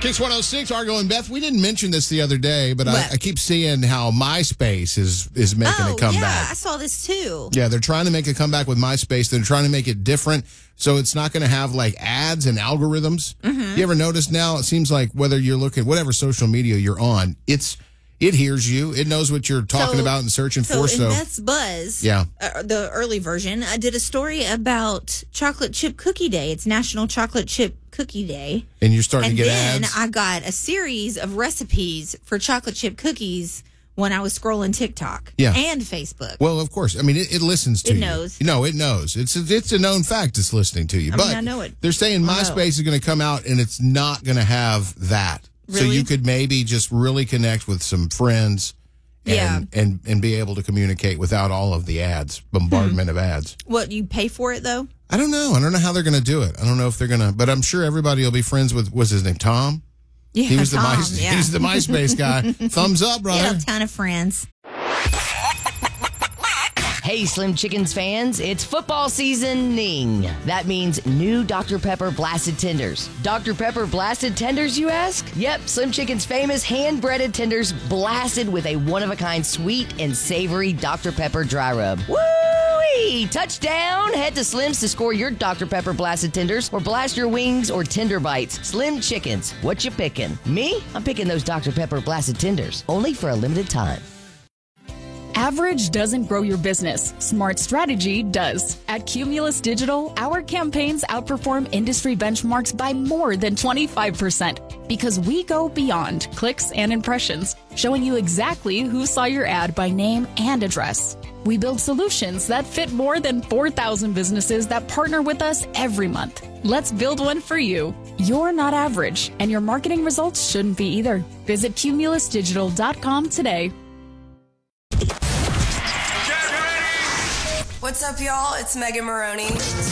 Kicks 106, Argo and Beth. We didn't mention this the other day, but I keep seeing how MySpace is making a comeback. Yeah, I saw this too. Yeah, they're trying to make a comeback with MySpace. They're trying to make it different, so it's not going to have like ads and algorithms. Mm-hmm. You ever notice now? It seems like whether you're looking whatever social media you're on, it hears you. It knows what you're talking about and searching for. So in Beth's Buzz, the early version, I did a story about Chocolate Chip Cookie Day. It's National Chocolate Chip Cookie Day. And you're starting to get ads? And then I got a series of recipes for chocolate chip cookies when I was scrolling TikTok and Facebook. Well, of course. I mean, it listens to you. It knows. No, it knows. It's a known fact it's listening to you. I know it. They're saying MySpace is going to come out and it's not going to have that. Really? So you could maybe just really connect with some friends and be able to communicate without all of the ads, bombardment of ads. What, you pay for it, though? I don't know. I don't know how they're going to do it. I don't know if they're going to, but I'm sure everybody will be friends with, what's his name, Tom? Yeah, he's the MySpace guy. Thumbs up, brother. Yeah, a ton of friends. Hey, Slim Chickens fans, it's football seasoning. That means new Dr. Pepper Blasted Tenders. Dr. Pepper Blasted Tenders, you ask? Yep, Slim Chicken's famous hand-breaded tenders blasted with a one-of-a-kind sweet and savory Dr. Pepper dry rub. Woo-wee! Touchdown! Head to Slim's to score your Dr. Pepper Blasted Tenders or blast your wings or tender bites. Slim Chickens, what you picking? Me? I'm picking those Dr. Pepper Blasted Tenders, only for a limited time. Average doesn't grow your business. Smart strategy does. At Cumulus Digital, our campaigns outperform industry benchmarks by more than 25% because we go beyond clicks and impressions, showing you exactly who saw your ad by name and address. We build solutions that fit more than 4,000 businesses that partner with us every month. Let's build one for you. You're not average, and your marketing results shouldn't be either. Visit cumulusdigital.com today. What's up, y'all? It's Megan Maroney.